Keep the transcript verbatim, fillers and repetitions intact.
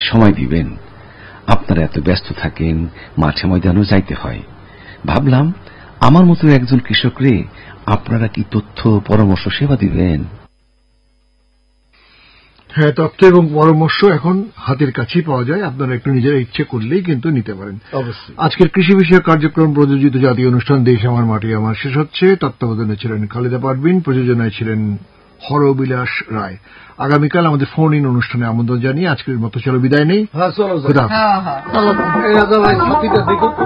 সময় দিবেন। আপনারা এত ব্যস্ত থাকেন, মাঠে ময়দানও যাইতে হয়। ভাবলাম আমার মতো একজন কৃষকরে আপনারা কি তথ্য পরামর্শ সেবা দিবেন? হ্যাঁ, তথ্য এবং পরামর্শ এখন হাতের কাছেই পাওয়া যায়। আপনারা একটু নিজেরা ইচ্ছে করলেই কিন্তু নিতে পারেন। অবশ্যই। আজকের কৃষি বিষয়ক কার্যক্রম প্রযোজিত জাতীয় অনুষ্ঠান দেশ আমার মাটি আমার শেষ হচ্ছে। তত্ত্বাবধানে ছিলেন খালেদা পারভিন, প্রযোজনায় ছিলেন হরবিলাস রায়। আগামীকাল আমাদের ফোন ইন অনুষ্ঠানে আমন্ত্রণ জানিয়ে আজকের মতো চলো বিদায় নেই। হ্যাঁ, চলো। খুদা। হ্যাঁ হ্যাঁ,